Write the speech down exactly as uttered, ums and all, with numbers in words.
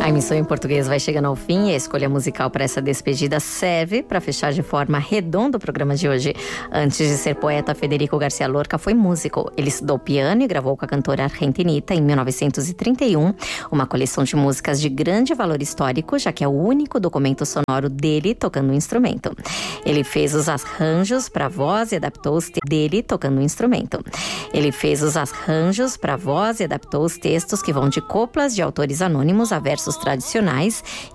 A emissão em português vai chegando ao fim e a escolha musical para essa despedida serve para fechar de forma redonda o programa de hoje. Antes de ser poeta, Federico Garcia Lorca foi músico. Ele estudou piano e gravou com a cantora argentinita em mil novecentos e trinta e um uma coleção de músicas de grande valor histórico, já que é o único documento sonoro dele tocando um instrumento. Ele fez os arranjos para voz e adaptou os textos dele tocando um instrumento. Ele fez os arranjos para voz e adaptou os textos que vão de coplas de autores anônimos a versos tradicionais